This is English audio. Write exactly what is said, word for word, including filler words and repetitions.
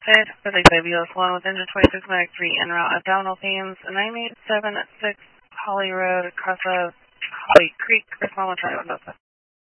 Ted, Pacific Baby U S one with engine twenty-six Medic three en route, abdominal themes, nine eight seven six Holly Road, across the Holly Creek, respond with time.